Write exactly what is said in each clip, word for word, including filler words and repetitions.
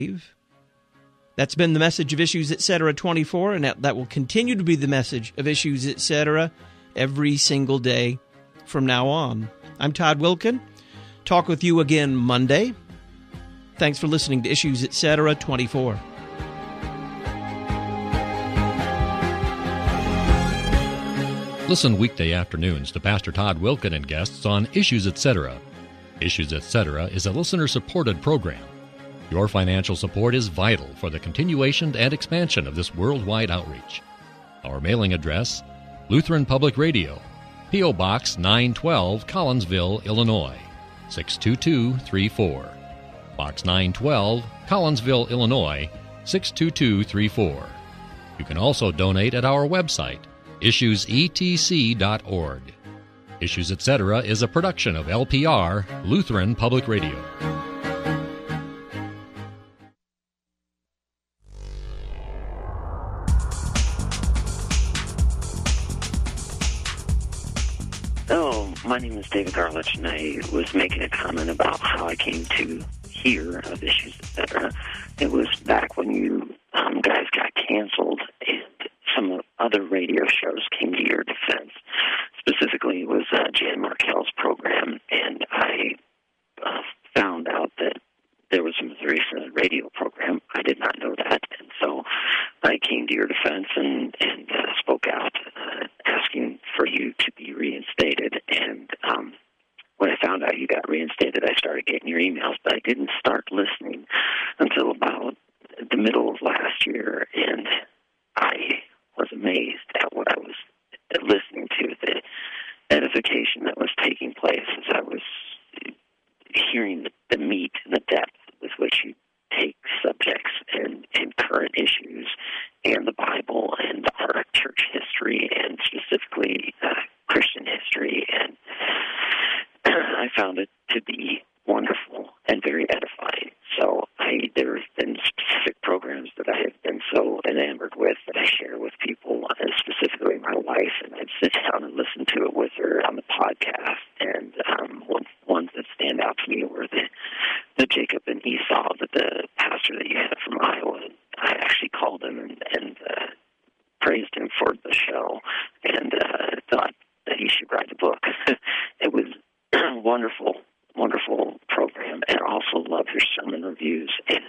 That's been the message of Issues Etc. twenty-four, and that, that will continue to be the message of Issues Etc. every single day from now on. I'm Todd Wilken. Talk with you again Monday. Thanks for listening to Issues Etc. twenty-four. Listen weekday afternoons to Pastor Todd Wilken and guests on Issues Etc. Issues Etc. is a listener-supported program. Your financial support is vital for the continuation and expansion of this worldwide outreach. Our mailing address, Lutheran Public Radio, P O. Box nine twelve, Collinsville, Illinois, six two two three four. Box nine twelve, Collinsville, Illinois, six two two three four. You can also donate at our website, issues e t c dot org. Issues Etc. is a production of L P R, Lutheran Public Radio. Oh, my name is David Garlich, and I was making a comment about how I came to hear of Issues Etc. It was back when you um, guys got canceled, and some other radio shows came to your defense. Specifically, it was uh, Jan Markell's program, and I uh, found out that there was a Missouri Synod radio program. I did not know that, and so I came to your defense and, and uh, spoke out, uh, asking for you to be reinstated. And um, when I found out you got reinstated, I started getting your emails, but I didn't start listening until about the middle of last year, and I was amazed at what I was listening to, the edification that was taking place as I was hearing the, the meat and the depth with which you take subjects and, and current issues and the Bible and our church history and specifically uh, Christian history. And I found it to be wonderful and very edifying. So I, there have been specific programs that I have been so enamored with that I share with people, uh, specifically my wife, and I'd sit down and listen to it with her on the podcast. And um, one, ones that stand out to me were the, the Jacob and Esau, that the pastor that you had from Iowa. I actually called him and, and uh, praised him for the show and uh, thought that he should write a book. It was wonderful. Wonderful program, and I also love your sermon reviews and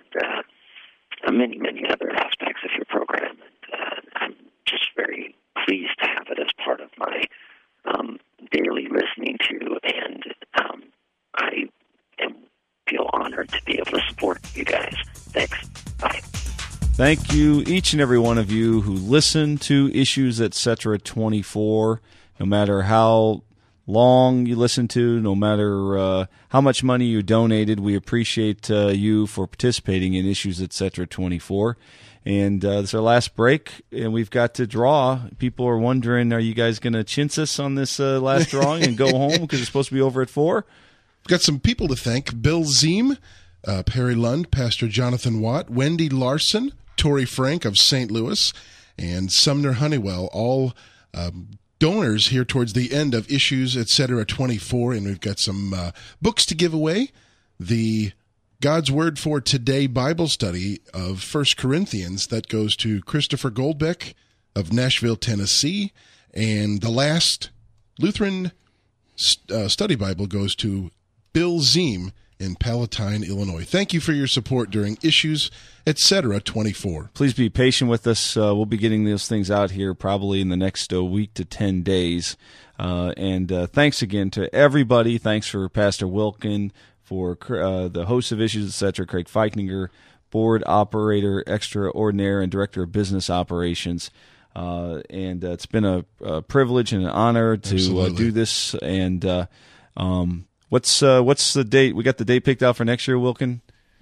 uh, many, many other aspects of your program. And, uh, I'm just very pleased to have it as part of my um, daily listening to, and um, I am, feel honored to be able to support you guys. Thanks. Bye. Thank you, each and every one of you who listen to Issues Etc. twenty-four, no matter how long you listen to, no matter uh, how much money you donated. We appreciate uh, you for participating in Issues Etc. twenty-four. And uh, this is our last break, and we've got to draw. People are wondering, are you guys going to chintz us on this uh, last drawing and go home because it's supposed to be over at four? We've got some people to thank. Bill Ziem, uh, Perry Lund, Pastor Jonathan Watt, Wendy Larson, Tori Frank of Saint Louis, and Sumner Honeywell, all um, donors here towards the end of Issues Etc. twenty-four, and we've got some uh, books to give away. The God's Word for Today Bible study of First Corinthians, that goes to Christopher Goldbeck of Nashville, Tennessee, and the last Lutheran uh, study Bible goes to Bill Ziem in Palatine, Illinois. Thank you for your support during Issues Etc. twenty-four. Please be patient with us. Uh, we'll be getting those things out here probably in the next uh, week to ten days. Uh, and uh, thanks again to everybody. Thanks for Pastor Wilken, for uh, the host of Issues Etc., Craig Feichninger, board operator extraordinaire and director of business operations. Uh, and uh, it's been a, a privilege and an honor to uh, do this. And uh, um, what's uh, what's the date? We got the date picked out for next year, Wilken?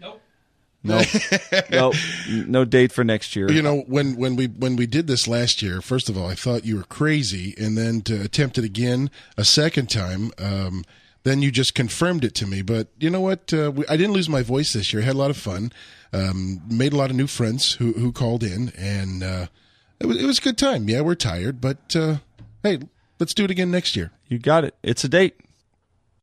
No, no, no date for next year. You know, when, when we when we did this last year, first of all, I thought you were crazy, and then to attempt it again a second time, um, then you just confirmed it to me. But you know what? Uh, we, I didn't lose my voice this year. I had a lot of fun, um, made a lot of new friends who who called in, and uh, it was it was a good time. Yeah, we're tired, but uh, hey, let's do it again next year. You got it. It's a date.